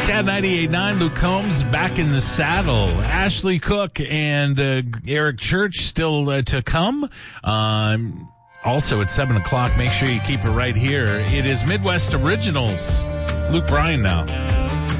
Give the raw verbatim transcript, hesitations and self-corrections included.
Cat ninety-eight point nine, Luke Combs back in the saddle. Ashley Cook and uh, Eric Church still uh, to come. Um, also at seven o'clock, make sure you keep it right here. It is Midwest Originals. Luke Bryan now.